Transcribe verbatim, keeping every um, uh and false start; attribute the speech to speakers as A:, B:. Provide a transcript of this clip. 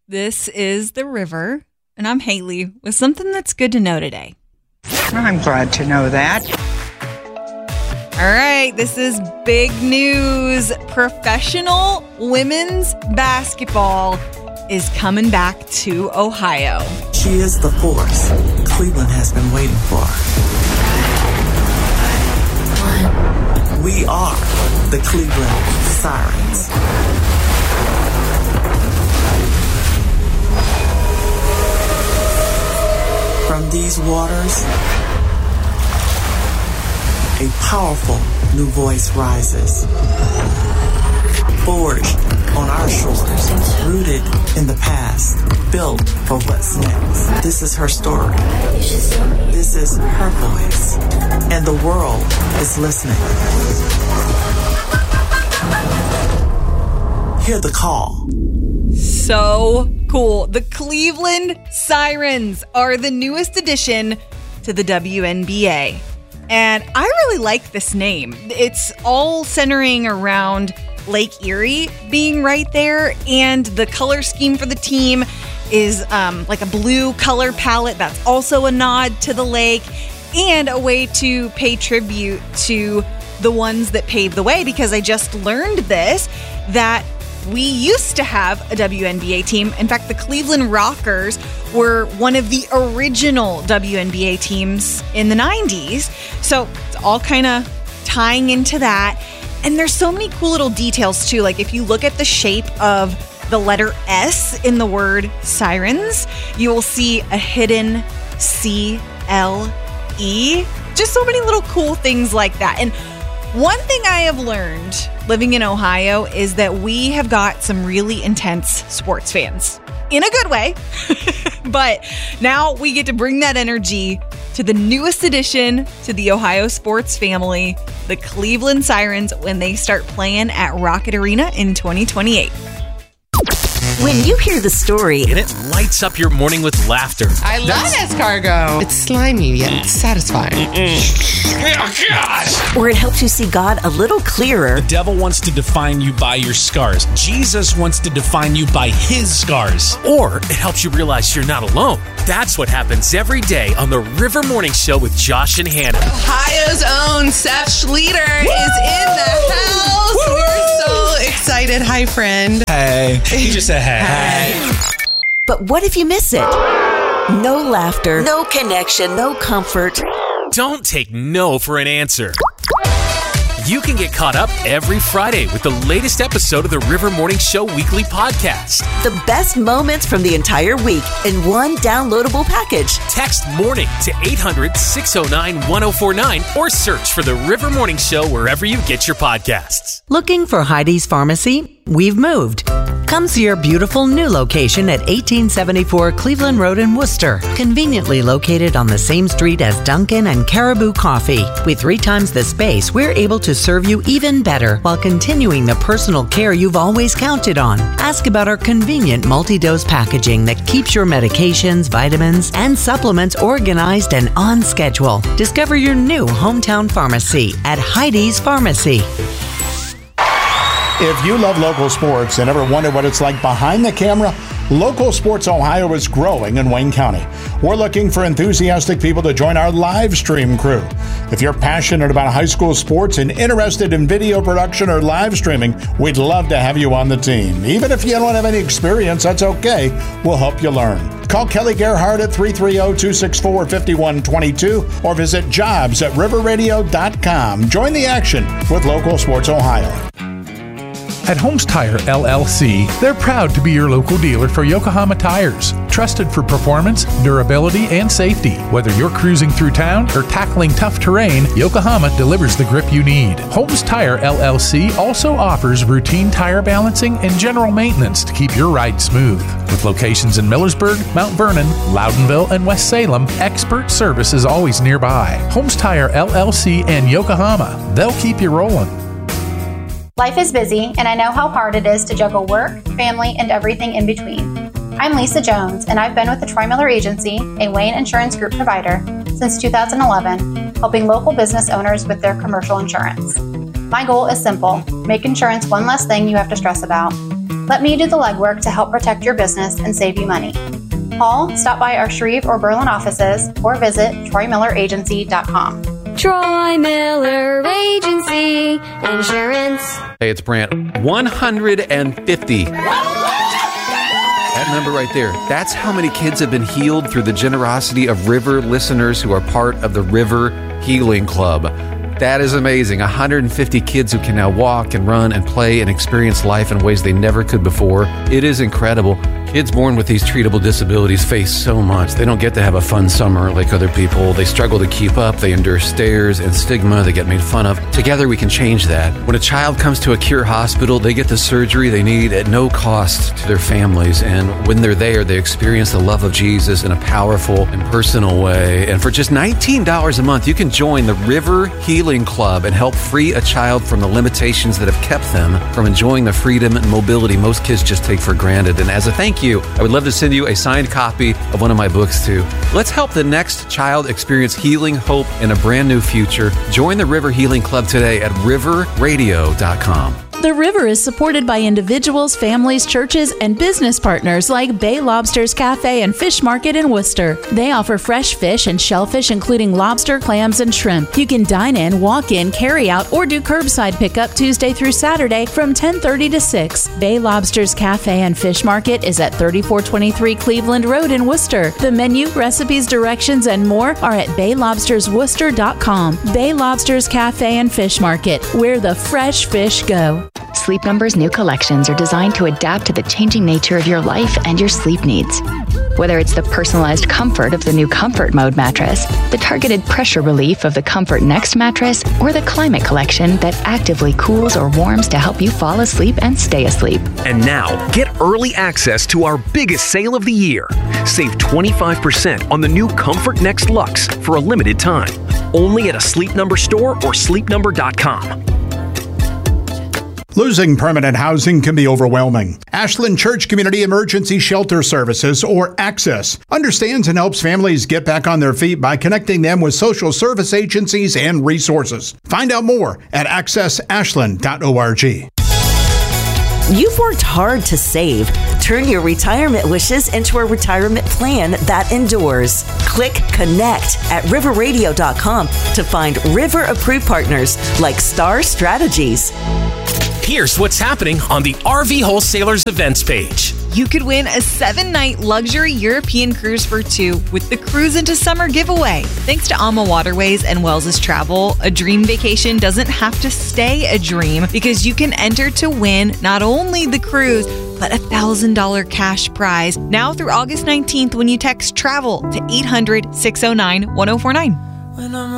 A: This is The River, and I'm Haley with something that's good to know today.
B: I'm glad to know that.
A: All right, this is big news. Professional women's basketball is coming back to Ohio.
C: She is the force Cleveland has been waiting for. We are the Cleveland Sirens. From these waters, a powerful new voice rises. Forged on our shores, rooted in the past, built for what's next. This is her story. This is her voice. And the world is listening. Hear the call.
A: So cool. The Cleveland Sirens are the newest addition to the W N B A. And I really like this name. It's all centering around Lake Erie being right there. And the color scheme for the team is um, like a blue color palette. That's also a nod to the lake and a way to pay tribute to the ones that paved the way. Because I just learned this, that we used to have a W N B A team. In fact, the Cleveland Rockers were one of the original W N B A teams in the nineties. So it's all kind of tying into that. And there's so many cool little details too. Like if you look at the shape of the letter S in the word sirens, you will see a hidden C L E. Just so many little cool things like that. And one thing I have learned living in Ohio is that we have got some really intense sports fans. In a good way. But now we get to bring that energy to the newest addition to the Ohio sports family, the Cleveland Sirens, when they start playing at Rocket Arena in twenty twenty-eight.
D: When you hear the story,
E: and it lights up your morning with laughter.
F: I love escargot. It's slimy yet satisfying.
E: Oh, gosh.
D: Or it helps you see God a little clearer.
E: The devil wants to define you by your scars. Jesus wants to define you by his scars. Or it helps you realize you're not alone. That's what happens every day on the River Morning Show with Josh and Hannah.
F: Ohio's own Seth Schlueter Woo! Is in the house. Woo! We're so excited. Hi, friend.
E: Hey. He just said hey. Hey.
D: But what if you miss it? No laughter, no connection, no comfort.
E: Don't take no for an answer. You can get caught up every Friday with the latest episode of the River Morning Show weekly podcast.
D: The best moments from the entire week in one downloadable package.
E: Text MORNING to eight hundred, six oh nine, one oh four nine or search for the River Morning Show wherever you get your podcasts.
D: Looking for Heidi's Pharmacy? We've moved. Come see our beautiful new location at eighteen seventy-four Cleveland Road in Worcester, conveniently located on the same street as Dunkin' and Caribou Coffee. With three times the space, we're able to serve you even better while continuing the personal care you've always counted on. Ask about our convenient multi-dose packaging that keeps your medications, vitamins, and supplements organized and on schedule. Discover your new hometown pharmacy at Heidi's Pharmacy.
G: If you love local sports and ever wondered what it's like behind the camera, Local Sports Ohio is growing in Wayne County. We're looking for enthusiastic people to join our live stream crew. If you're passionate about high school sports and interested in video production or live streaming, we'd love to have you on the team. Even if you don't have any experience, that's okay. We'll help you learn. Call Kelly Gerhardt at three three zero, two six four, five one two two or visit jobs at river radio dot com. Join the action with Local Sports Ohio.
H: At Holmes Tire L L C, they're proud to be your local dealer for Yokohama tires. Trusted for performance, durability, and safety. Whether you're cruising through town or tackling tough terrain, Yokohama delivers the grip you need. Holmes Tire L L C also offers routine tire balancing and general maintenance to keep your ride smooth. With locations in Millersburg, Mount Vernon, Loudonville, and West Salem, expert service is always nearby. Holmes Tire L L C and Yokohama. They'll keep you rolling.
I: Life is busy, and I know how hard it is to juggle work, family, and everything in between. I'm Lisa Jones, and I've been with the Troy Miller Agency, a Wayne Insurance Group provider, since two thousand eleven, helping local business owners with their commercial insurance. My goal is simple: make insurance one less thing you have to stress about. Let me do the legwork to help protect your business and save you money. Call, stop by our Shreve or Berlin offices, or visit troy miller agency dot com.
J: Troy Miller Agency Insurance.
E: Hey, it's Brant. one hundred fifty. That number right there, that's how many kids have been healed through the generosity of River listeners who are part of the River Healing Club. That is amazing. one hundred fifty kids who can now walk and run and play and experience life in ways they never could before. It is incredible. Kids born with these treatable disabilities face so much. They don't get to have a fun summer like other people. They struggle to keep up. They endure stares and stigma. They get made fun of. Together, we can change that. When a child comes to a Cure hospital, they get the surgery they need at no cost to their families. And when they're there, they experience the love of Jesus in a powerful and personal way. And for just nineteen dollars a month, you can join the River Healing Club and help free a child from the limitations that have kept them from enjoying the freedom and mobility most kids just take for granted. And as a thank you, I would love to send you a signed copy of one of my books too. Let's help the next child experience healing, hope, and a brand new future. Join the River Healing Club today at river radio dot com.
K: The River is supported by individuals, families, churches, and business partners like Bay Lobsters Cafe and Fish Market in Worcester. They offer fresh fish and shellfish, including lobster, clams, and shrimp. You can dine in, walk in, carry out, or do curbside pickup Tuesday through Saturday from ten thirty to six. Bay Lobsters Cafe and Fish Market is at thirty-four twenty-three Cleveland Road in Worcester. The menu, recipes, directions, and more are at bay lobsters worcester dot com. Bay Lobsters Cafe and Fish Market, where the fresh fish go.
L: Sleep Number's new collections are designed to adapt to the changing nature of your life and your sleep needs. Whether it's the personalized comfort of the new Comfort Mode mattress, the targeted pressure relief of the Comfort Next mattress, or the Climate Collection that actively cools or warms to help you fall asleep and stay asleep.
M: And now, get early access to our biggest sale of the year. Save twenty-five percent on the new Comfort Next Luxe for a limited time. Only at a Sleep Number store or sleep number dot com.
G: Losing permanent housing can be overwhelming. Ashland Church Community Emergency Shelter Services, or ACCESS, understands and helps families get back on their feet by connecting them with social service agencies and resources. Find out more at access ashland dot org.
N: You've worked hard to save. Turn your retirement wishes into a retirement plan that endures. Click Connect at river radio dot com to find River-approved partners like Star Strategies.
E: Here's what's happening on the R V Wholesalers events page.
A: You could win a seven-night luxury European cruise for two with the Cruise into Summer giveaway. Thanks to Alma Waterways and Wells' Travel, a dream vacation doesn't have to stay a dream because you can enter to win not only the cruise, but a one thousand dollars cash prize now through August nineteenth when you text TRAVEL to eight hundred, six oh nine, one oh four nine.